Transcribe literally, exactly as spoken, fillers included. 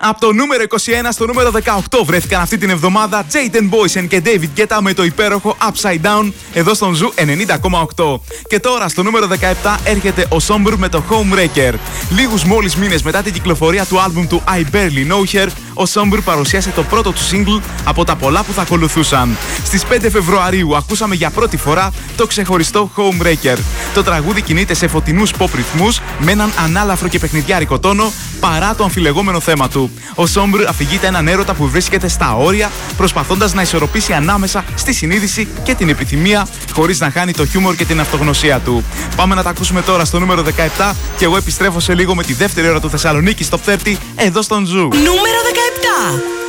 Από το νούμερο είκοσι ένα στο νούμερο δεκαοκτώ βρέθηκαν αυτή την εβδομάδα Jaden Boysen και David Guetta με το υπέροχο Upside Down εδώ στον Ζου ενενήντα κόμμα οκτώ. Και τώρα στο νούμερο δεκαεπτά έρχεται ο Somber με το Homewrecker. Λίγους μόλις μήνες μετά την κυκλοφορία του άλμπουμ του I Barely Know Her, ο Somber παρουσίασε το πρώτο του single από τα πολλά που θα ακολουθούσαν. Στις πέντε Φεβρουαρίου ακούσαμε για πρώτη φορά το ξεχωριστό Homewrecker. Το τραγούδι κινείται σε φωτεινούς pop ρυθμούς με έναν ανάλαφρο και παιχνιδιάρικο τόνο παρά το αμφιλεγόμενο θέμα του. Ο Somber αφηγείται έναν έρωτα που βρίσκεται στα όρια, προσπαθώντας να ισορροπήσει ανάμεσα στη συνείδηση και την επιθυμία, χωρίς να χάνει το χιούμορ και την αυτογνωσία του. Πάμε να τα ακούσουμε τώρα στο νούμερο δεκαεπτά και εγώ επιστρέφω σε λίγο με τη δεύτερη ώρα του Θεσσαλονίκη Top τριάντα εδώ στον Ζου. Νούμερο δεκαεπτά.